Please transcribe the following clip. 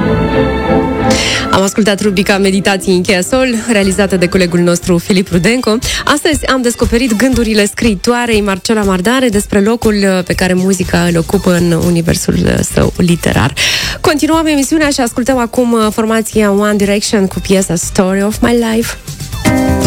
Am ascultat rubrica Meditații în cheia sol, realizată de colegul nostru Filip Rudenco. Astăzi am descoperit gândurile scriitoarei Marcela Mardare despre locul pe care muzica îl ocupă în universul său literar. Continuăm emisiunea și ascultăm acum formația One Direction cu piesa Story of My Life.